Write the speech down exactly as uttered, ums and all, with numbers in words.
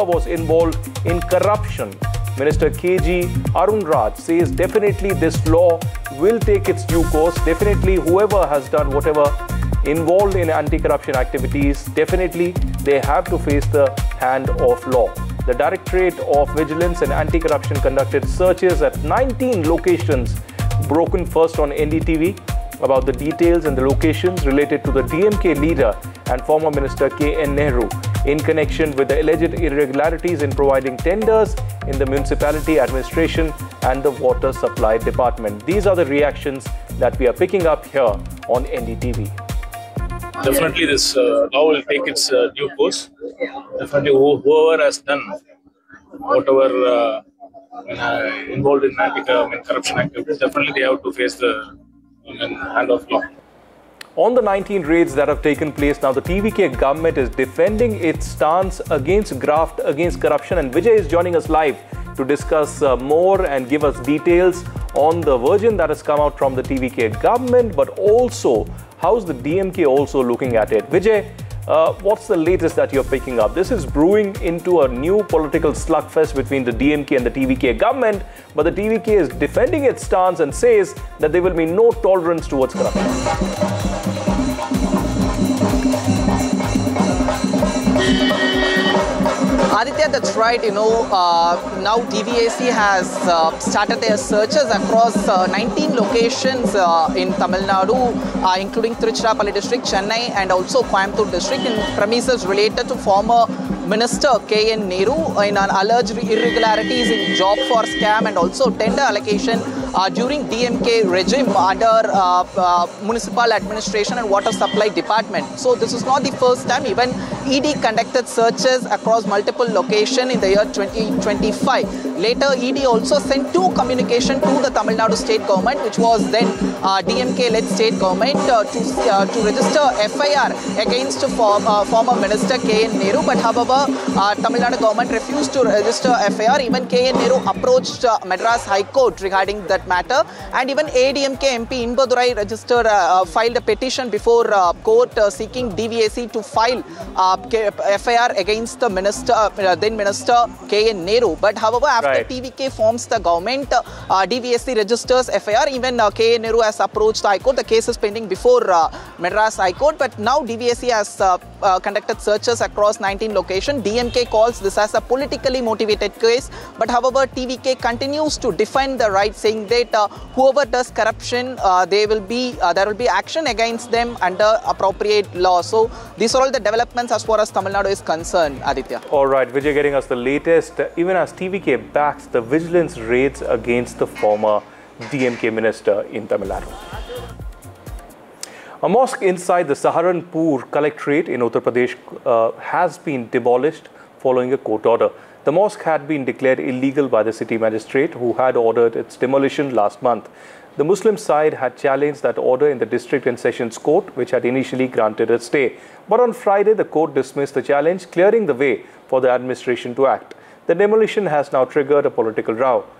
was involved in corruption. Minister K G Arun Raj says definitely this law will take its due course. Definitely whoever has done whatever involved in anti-corruption activities, definitely they have to face the hand of law. The Directorate of Vigilance and Anti-Corruption conducted searches at nineteen locations, broken first on N D T V. About the details and the locations related to the D M K leader and former Minister K N Nehru in connection with the alleged irregularities in providing tenders in the municipality administration and the water supply department. These are the reactions that we are picking up here on N D T V. Definitely this uh, law will take its uh, due course. Definitely whoever has done whatever uh, uh, involved in anti-corruption activities, definitely they have to face the hand of law. On the nineteen raids that have taken place now, the T V K government is defending its stance against graft, against corruption. And Vijay is joining us live to discuss uh, more and give us details on the version that has come out from the T V K government, but also how's the D M K also looking at it. Vijay, uh, what's the latest that you're picking up? This is brewing into a new political slugfest between the D M K and the T V K government, but the T V K is defending its stance and says that there will be no tolerance towards corruption. Aditya, that's right. You know, uh, now T V A C has uh, started their searches across uh, nineteen locations uh, in Tamil Nadu, uh, including Tiruchirappalli district, Chennai, and also Coimbatore district, in premises related to former Minister K N Nehru in an alleged irregularities in job for scam and also tender allocation uh, during D M K regime under uh, uh, municipal administration and water supply department. So this is not the first time. Even E D conducted searches across multiple locations in the year twenty twenty-five. Later, E D also sent two communication to the Tamil Nadu state government, which was then uh, D M K-led state government, uh, to uh, to register F I R against form, uh, former Minister K N Nehru. But however, uh, Tamil Nadu government refused to register F I R. Even K N Nehru approached uh, Madras High Court regarding that matter, and even A D M K M P Inbadurai registered, uh, uh, filed a petition before uh, court uh, seeking D V A C to file uh, F I R against the minister, uh, then Minister K N Nehru. But however, after right. T V K forms the government, uh, D V A C registers F I R. Even uh, K N Nehru has approached the High Court. The case is pending before uh, Madras High Court. But now D V A C has uh, uh, conducted searches across nineteen locations. D M K calls this as a politically motivated case. But however, T V K continues to defend the right, saying that uh, whoever does corruption, uh, they will be uh, there will be action against them under appropriate law. So these are all the developments as far as Tamil Nadu is concerned, Aditya. All right, Vijay getting us the latest. Even as T V K backs the vigilance raids against the former D M K minister in Tamil Nadu. A mosque inside the Saharanpur collectorate in Uttar Pradesh uh, has been demolished following a court order. The mosque had been declared illegal by the city magistrate, who had ordered its demolition last month. The Muslim side had challenged that order in the district and sessions court, which had initially granted a stay. But on Friday, the court dismissed the challenge, clearing the way for the administration to act. The demolition has now triggered a political row.